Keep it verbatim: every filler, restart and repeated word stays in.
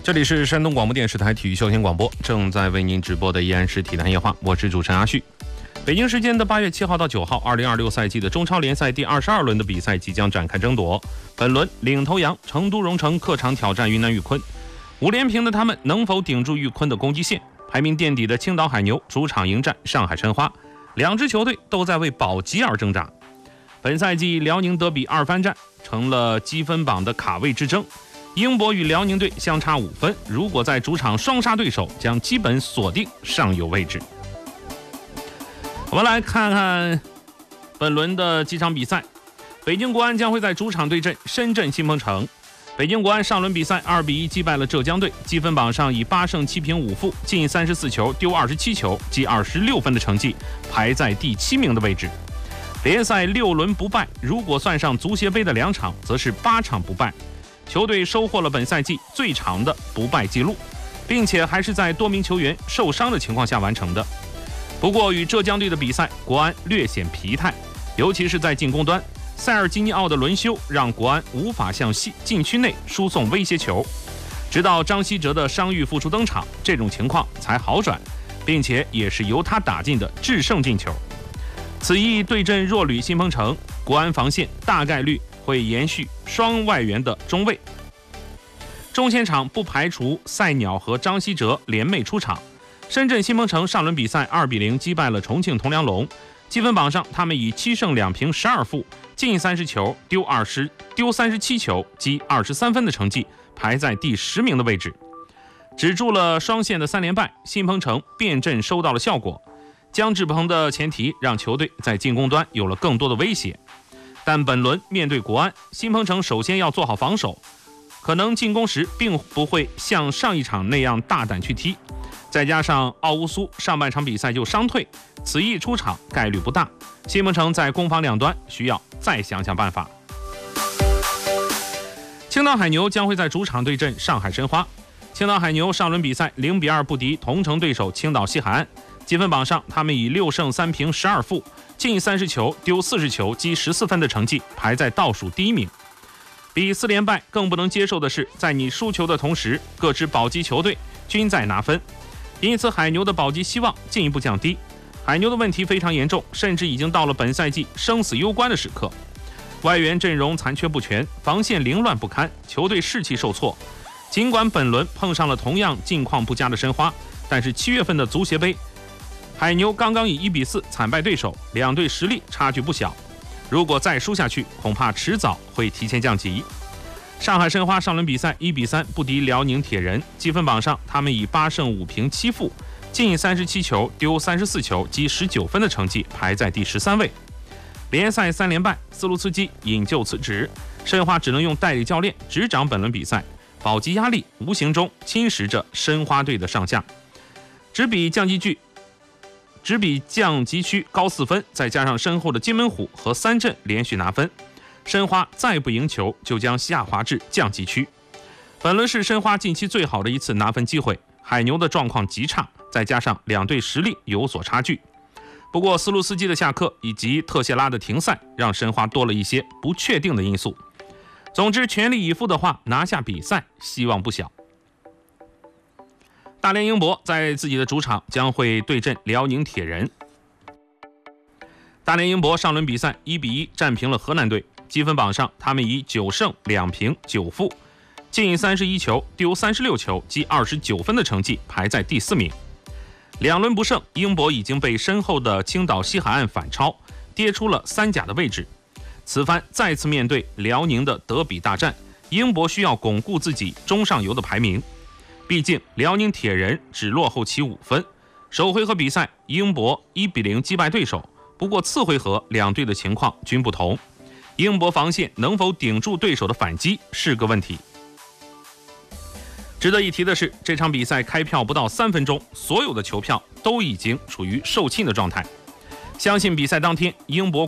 这里是山东广播电视台体育休闲广播，正在为您直播的依然是体坛夜话，我是主持人阿旭。北京时间的八月七号到九号，二零二六赛季的中超联赛第二十二轮的比赛即将展开争夺。本轮领头羊成都蓉城客场挑战云南玉坤，五连平的他们能否顶住玉坤的攻击线？排名垫底的青岛海牛主场迎战上海申花，两支球队都在为保级而挣扎。本赛季辽宁德比二番战成了积分榜的卡位之争。英博与辽宁队相差五分，如果在主场双杀对手，将基本锁定上游位置。我们来看看本轮的几场比赛。北京国安将会在主场对阵深圳新鹏城。北京国安上轮比赛二比一击败了浙江队，积分榜上以八胜七平五负，进三十四球，丢二十七球，积二十六分的成绩排在第七名的位置。联赛六轮不败，如果算上足协杯的两场，则是八场不败。球队收获了本赛季最长的不败记录，并且还是在多名球员受伤的情况下完成的。不过与浙江队的比赛，国安略显疲态，尤其是在进攻端，塞尔吉尼奥的轮休让国安无法向禁区内输送威胁球，直到张稀哲的伤愈复出登场，这种情况才好转，并且也是由他打进的制胜进球。此役对阵弱旅新鹏城，国安防线大概率会延续双外援的中卫，中前场不排除赛鸟和张稀哲联袂出场。深圳新鹏城上轮比赛二比零击败了重庆铜梁龙，积分榜上他们以七胜两平十二负，进三十球，丢二十丢三十七球，积二十三分的成绩排在第十名的位置，止住了双线的三连败。新鹏城变阵收到了效果，姜志鹏的前提让球队在进攻端有了更多的威胁。但本轮面对国安，新鹏城首先要做好防守，可能进攻时并不会像上一场那样大胆去踢，再加上奥乌苏上半场比赛就伤退，此役出场概率不大。新鹏城在攻防两端需要再想想办法。青岛海牛将会在主场对阵上海申花。青岛海牛上轮比赛零比二不敌同城对手青岛西海岸，积分榜上他们以六胜三平十二负，进三十球，丢四十球，积十四分的成绩排在倒数第一名。比四连败更不能接受的是，在你输球的同时，各支保级球队均在拿分，因此海牛的保级希望进一步降低。海牛的问题非常严重，甚至已经到了本赛季生死攸关的时刻。外援阵容残缺不全，防线凌乱不堪，球队士气受挫。尽管本轮碰上了同样境况不佳的申花，但是七月份的足协杯，海牛刚刚以一比四惨败对手，两队实力差距不小。如果再输下去，恐怕迟早会提前降级。上海申花上轮比赛一比三不敌辽宁铁人，积分榜上他们以八胜五平七负，进三十七球，丢三十四球，积十九分的成绩排在第十三位。联赛三连败，斯卢茨基引咎辞职，申花只能用代理教练执掌本轮比赛，保级压力无形中侵蚀着申花队的上下。只比降级区只比降级区高四分，再加上身后的金门虎和三镇连续拿分，申花再不赢球就将下滑至降级区。本轮是申花近期最好的一次拿分机会，海牛的状况极差，再加上两队实力有所差距。不过斯卢斯基的下课以及特谢拉的停赛，让申花多了一些不确定的因素。总之全力以赴的话，拿下比赛希望不小。大连英博在自己的主场将会对阵辽宁铁人。大连英博上轮比赛一比一战平了河南队，积分榜上他们以九胜两平九负，进三十一球，丢三十六球，积二十九分的成绩排在第四名。两轮不胜，英博已经被身后的青岛西海岸反超，跌出了三甲的位置。此番再次面对辽宁的德比大战，英博需要巩固自己中上游的排名。毕竟辽宁铁人只落后其五分，首回合比赛英博一比零击败对手，不过次回合两队的情况均不同，英博防线能否顶住对手的反击是个问题。值得一提的是，这场比赛开票不到三分钟，所有的球票都已经处于售罄的状态。相信比赛当天，英博